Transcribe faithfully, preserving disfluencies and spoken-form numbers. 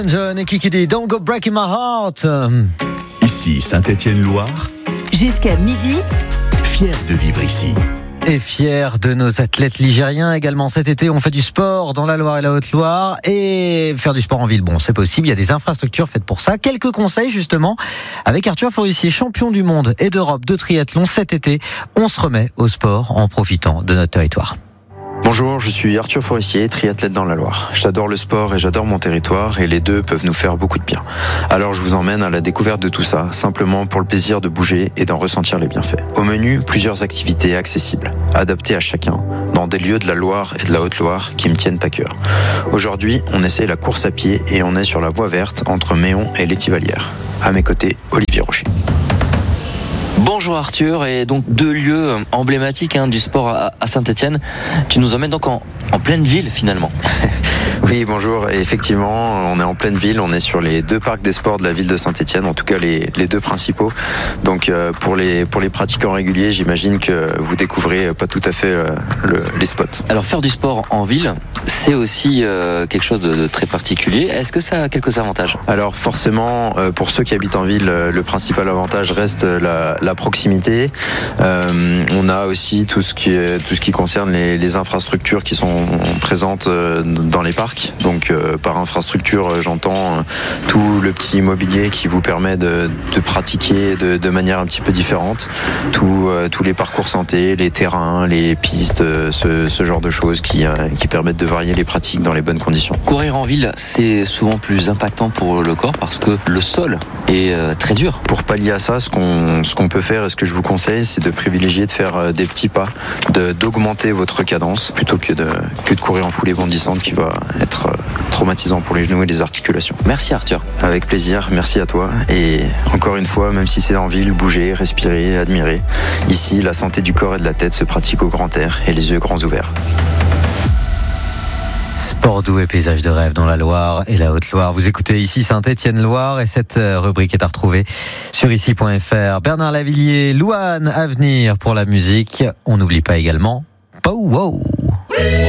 John et Kiki D, Don't Go Breaking My Heart. Ici Saint-Étienne-Loire, jusqu'à midi, fier de vivre ici. Et fier de nos athlètes ligériens également. Cet été, on fait du sport dans la Loire et la Haute-Loire. Et faire du sport en ville, bon, c'est possible. Il y a des infrastructures faites pour ça. Quelques conseils, justement, avec Arthur Forissier, champion du monde et d'Europe de triathlon cet été. On se remet au sport en profitant de notre territoire. Bonjour, je suis Arthur Forissier, triathlète dans la Loire. J'adore le sport et j'adore mon territoire et les deux peuvent nous faire beaucoup de bien. Alors je vous emmène à la découverte de tout ça, simplement pour le plaisir de bouger et d'en ressentir les bienfaits. Au menu, plusieurs activités accessibles, adaptées à chacun, dans des lieux de la Loire et de la Haute-Loire qui me tiennent à cœur. Aujourd'hui, on essaie la course à pied et on est sur la voie verte entre Méon et l'Étivalière. À mes côtés, Olivier Rocher. Bonjour Arthur, et donc deux lieux emblématiques hein, du sport à, à Saint-Étienne. Tu nous emmènes donc en, en pleine ville finalement. Oui, bonjour. Et effectivement, on est en pleine ville. On est sur les deux parcs des sports de la ville de Saint-Étienne, en tout cas les, les deux principaux. Donc euh, pour les pour les pratiquants réguliers, j'imagine que vous découvrez pas tout à fait euh, le, les spots. Alors faire du sport en ville, c'est aussi euh, quelque chose de, de très particulier. Est-ce que ça a quelques avantages ? Alors forcément, euh, pour ceux qui habitent en ville, euh, le principal avantage reste la, la proximité. Euh, on a aussi tout ce qui est, tout ce qui concerne les, les infrastructures qui sont présentes euh, dans les parcs. Donc euh, par infrastructure, euh, j'entends euh, tout le petit immobilier qui vous permet de, de pratiquer de, de manière un petit peu différente. Tout, euh, tous les parcours santé, les terrains, les pistes, euh, ce, ce genre de choses qui, euh, qui permettent de varier les pratiques dans les bonnes conditions. Courir en ville, c'est souvent plus impactant pour le corps parce que le sol est euh, très dur. Pour pallier à ça, ce qu'on, ce qu'on peut faire et ce que je vous conseille, c'est de privilégier de faire euh, des petits pas, de, d'augmenter votre cadence plutôt que de, que de courir en foulée bondissante qui va être traumatisant pour les genoux et les articulations. Merci Arthur. Avec plaisir, merci à toi. Et encore une fois, même si c'est en ville, bougez, respirez, admirez. Ici, la santé du corps et de la tête se pratique au grand air et les yeux grands ouverts. Sport doux et paysage de rêve dans la Loire et la Haute-Loire. Vous écoutez ici Saint-Étienne-Loire et cette rubrique est à retrouver sur ici point f r. Bernard Lavillier, Louane à venir pour la musique. On n'oublie pas également Pow Wow.